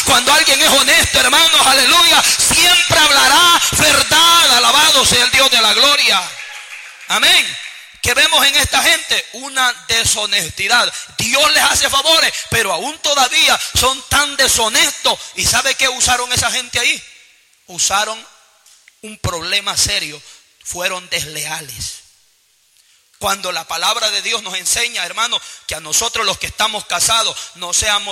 Cuando alguien es honesto, hermanos, aleluya, siempre hablará verdad. Alabado sea el Dios de la gloria. Amén. ¿Qué vemos en esta gente? Una deshonestidad. Dios les hace favores, pero aún todavía son tan deshonestos. ¿Y sabe qué usaron esa gente ahí? Usaron un problema serio. Fueron desleales. Cuando la palabra de Dios nos enseña, hermanos, que a nosotros los que estamos casados no seamos